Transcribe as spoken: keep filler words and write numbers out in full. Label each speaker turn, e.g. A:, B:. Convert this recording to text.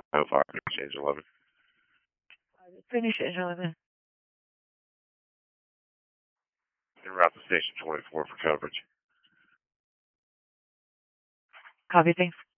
A: Oh, fire, change eleven.
B: Finish engine eleven.
A: En route to station twenty-four for coverage.
B: Copy, thanks.